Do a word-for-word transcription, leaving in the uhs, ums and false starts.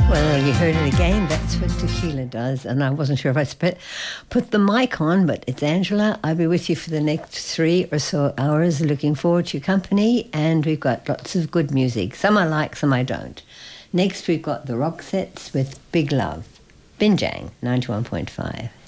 Well, you heard it again. That's what tequila does. And I wasn't sure if I sp- put the mic on, but it's Angela. I'll be with you for the next three or so hours. Looking forward to your company. And we've got lots of good music. Some I like, some I don't. Next, we've got the Rock Sets with Big Love. Binjang, ninety-one point five.